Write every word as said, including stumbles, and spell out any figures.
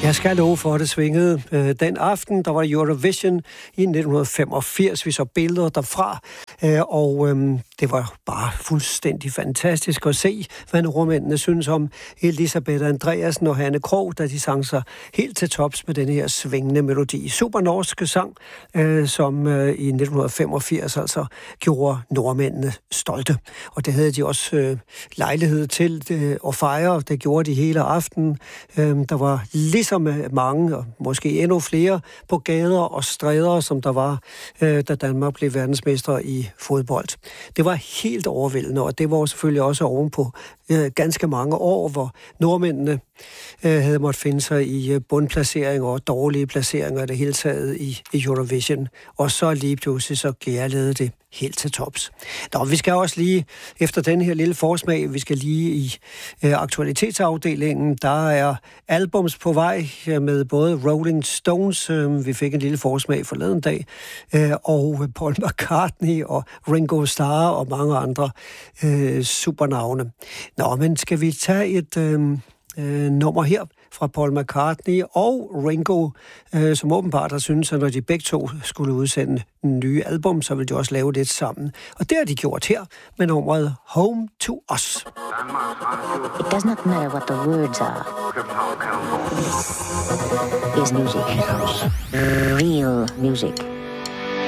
Jeg skal love for, at det svingede. Øh, den aften, der var Eurovision i nitten femogfirs. Vi så billeder derfra, øh, og øh, det var bare fuldstændig fantastisk at se, hvad nordmændene synes om Elisabeth Andreasen og Hanne Krogh, da de sang sig helt til tops med den her svingende melodi. Super norske sang, øh, som øh, i nitten femogfirs altså gjorde nordmændene stolte. Og det havde de også øh, lejlighed til øh, at fejre. Det gjorde de hele aftenen. Øh, der var ligesom mange, og måske endnu flere, på gader og stræder, som der var, øh, da Danmark blev verdensmestre i fodbold. Det var helt overvældende, og det var selvfølgelig også ovenpå øh, ganske mange år, hvor nordmændene øh, havde måttet finde sig i øh, bundplaceringer og dårlige placeringer i det hele taget i, i Eurovision. Og så lige pludselig så gærlede det helt til tops. Nå, vi skal også lige, efter den her lille forsmag, vi skal lige i øh, aktualitetsafdelingen. Der er albums på vej med både Rolling Stones, øh, vi fik en lille forsmag forleden dag, øh, og Paul McCartney og Ringo Starr og mange andre øh, supernavne. Nå, men skal vi tage et øh, øh, nummer her fra Paul McCartney og Ringo, øh, som åbenbart har syntes, at når de begge to skulle udsende en nye album, så ville de også lave det sammen. Og det har de gjort her med nummeret Home to Us. It does not matter what the words are. This is music. Real music.